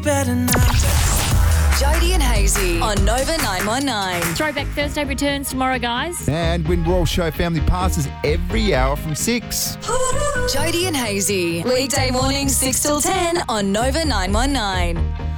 Better now. Jody and Hazy on Nova 919. Throwback Thursday returns tomorrow, guys. And Win Royal Show family passes every hour from 6. Jody and Hazy. Weekday mornings 6 till 10 on Nova 919.